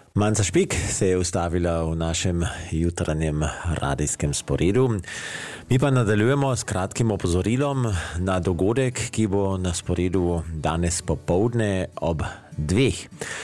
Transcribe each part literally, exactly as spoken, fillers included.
Manca Špik se je ustavila v našem jutranjem radijskem sporedu. Mi pa nadaljujemo s kratkim opozorilom na dogodek, ki bo na sporedu danes popoldne ob dveh.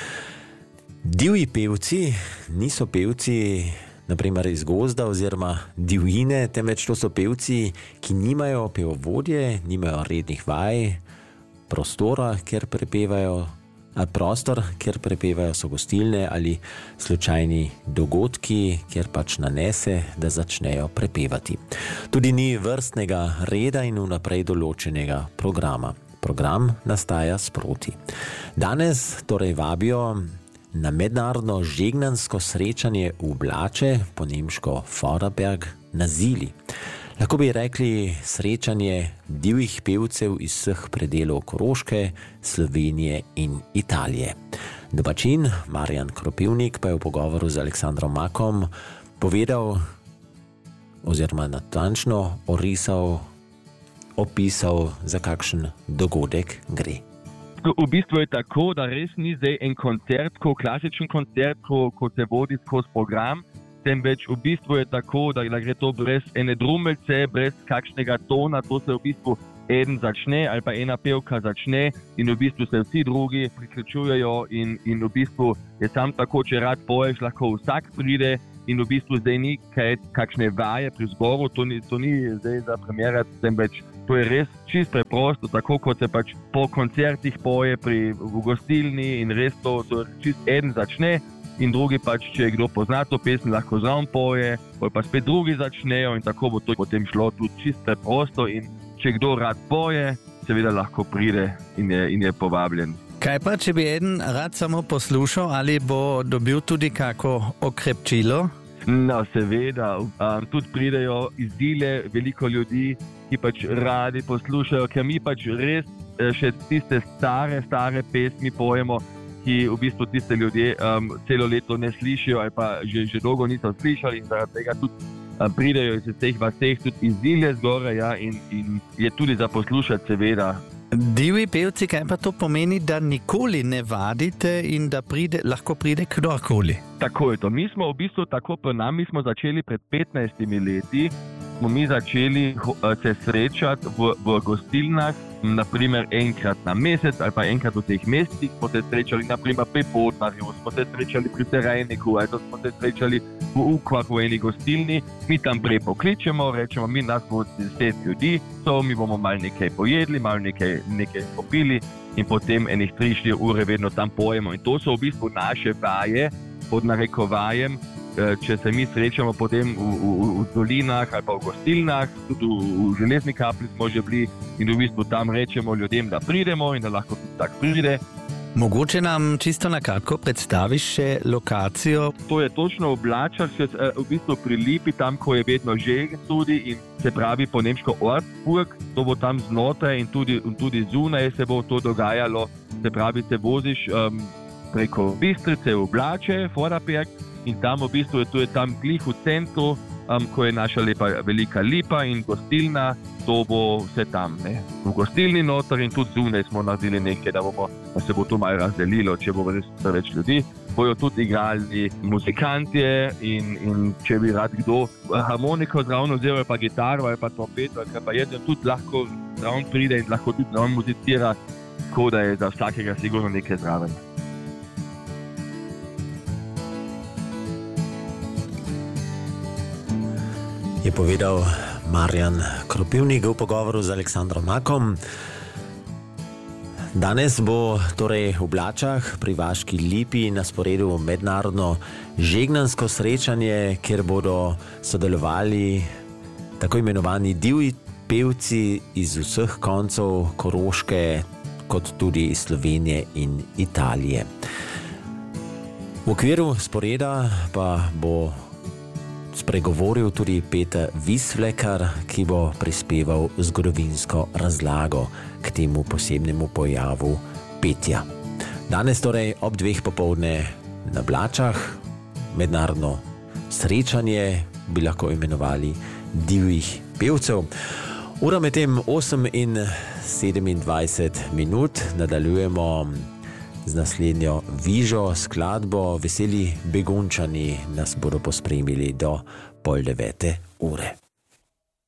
Divji pevci niso pevci naprimer iz gozda oziroma divjine, temveč to so pevci, ki nimajo pevovodje, nimajo rednih vaj, prostora, kjer prepevajo, a prostor, kjer prepevajo, so gostilne ali slučajni dogodki, kjer pač nanese, da začnejo prepevati. Tudi ni vrstnega reda in vnaprej določenega programa. Program nastaja sproti. Danes torej vabijo na mednarodno žegnansko srečanje v Blače, po nemško Vorarlberg, na Zili. Lahko bi rekli srečanje divjih pevcev iz vseh predelov Koroške, Slovenije in Italije. Domačin Marjan Kropivnik pa je v pogovoru z Aleksandrom Makom povedal oziroma natančno orisal, opisal, za kakšen dogodek gre. V bistvu je tako, da res ni zdaj en koncert, ko klasičen koncert, ko, ko se vodi skozi program, temveč v bistvu je tako, da gre to brez ene drumelce, brez kakšnega tona, to se v bistvu eden začne ali pa ena pevka začne in v bistvu se vsi drugi priključujejo in, in v bistvu je sam tako, če rad poješ, lahko vsak pride in v bistvu zdaj ni kaj, kakšne vaje pri zboru, to ni, to ni zdaj za primerjati, temveč to je res čist preprosto, tako kot se pač po koncertih poje pri, v gostilni in res to, to čist eden začne. In drugi pač, če kdo pozna to pesem, lahko zraven poje, pa spet drugi začnejo in tako bo to potem šlo tudi čisto preprosto in če kdo rad poje, seveda lahko pride in je, in je povabljen. Kaj pa, če bi eden rad samo poslušal, ali bo dobil tudi kako okrepčilo? No, seveda, um, tudi pridejo iz Dile veliko ljudi, ki pač radi poslušajo, ker mi pač res še tiste stare, stare pesmi pojemo, ki v bistvu tiste ljudje um, celo leto ne slišijo ali pa že, že dolgo niso slišali in zaradi tega tudi um, pridejo iz teh vaseh, tudi iz Zilje zgoraj, ja, in, in je tudi za poslušati seveda. Divji pevci, kaj pa to pomeni, da nikoli ne vadite in da pride, lahko pride kdorkoli? Tako je to. Mi smo v bistvu tako pri nami smo začeli pred petnajstimi leti, smo mi začeli se srečati v, v gostilnah, naprimer enkrat na mesec ali pa enkrat v teh mesecih smo se srečali, naprimer pri Podnarju, smo se srečali pri Terajniku, ali smo se srečali v Ukvar v eni gostilni, mi tam prej pokličemo, rečemo, mi nas bo deset ljudi, so mi bomo malo nekaj pojedli, malo nekaj, nekaj popili in potem enih tri štiri ure vedno tam pojemo in to so v bistvu naše vaje, pod narekovajem, če se mi srečamo potem v, v, v dolinah ali pa v gostilnah, tudi v, v Železni kapli smo že bili in v bistvu tam rečemo ljudem, da pridemo in da lahko tudi tak pride. Mogoče nam čisto na kratko predstaviš še lokacijo? To je točno v Blačah, v bistvu pri Lipi, tam, ko je vedno žegen tudi in se pravi po nemško Ortsburg, to bo tam znotraj in tudi, tudi zunaj se bo to dogajalo, se pravi, se voziš um, preko Bistrice v Blače, Vorarlberg, in tam v bistvu je, to je tam glih v centru, um, ko je naša lepa velika lipa in gostilna, to bo vse tam, ne. V gostilni noter in tudi zunaj smo naredili nekaj, da, bomo, da se bo to malo razdelilo, če bo res več ljudi. Bojo tudi igrali muzikantje in, in če bi rad kdo harmoniko zraven vzel, ali pa gitaro, ali pa trompeto, ali pa jedno, tudi lahko zraven pride in lahko tudi zraven muzicira, tako da je za vsakega sigurno nekaj zraven. Je povedal Marjan Kropivnik v pogovoru z Aleksandrom Makom. Danes bo torej v Blačah pri Vaški Lipi na sporedu mednarodno žegnansko srečanje, kjer bodo sodelovali tako imenovani divji pevci iz vseh koncev Koroške, kot tudi iz Slovenije in Italije. V okviru sporeda pa bo spregovoril tudi Peter Visvlekar, ki bo prispeval zgodovinsko razlago k temu posebnemu pojavu petja. Danes torej ob dveh popoldne na Blačah mednarodno srečanje, bi lahko imenovali divjih pevcev. Ura med tem osem in sedemindvajset minut, nadaljujemo z naslednjo vižo, skladbo Veseli begunčani nas bodo pospremili do pol devete ure.